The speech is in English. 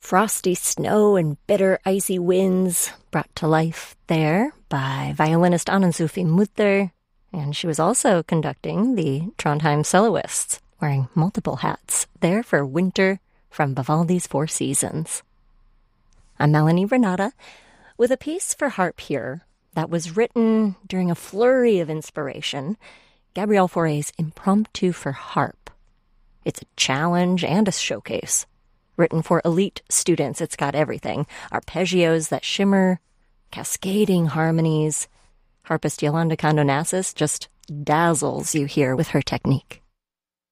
Frosty snow and bitter icy winds brought to life there by violinist Anne-Sophie Mutter, and she was also conducting the Trondheim Soloists, wearing multiple hats there for Winter from Vivaldi's Four Seasons. I'm Melanie Renata with a piece for harp here that was written during a flurry of inspiration, Gabriel Fauré's Impromptu for Harp. It's a challenge and a showcase. Written for elite students, it's got everything. Arpeggios that shimmer, cascading harmonies. Harpist Yolanda Condonassis just dazzles you here with her technique.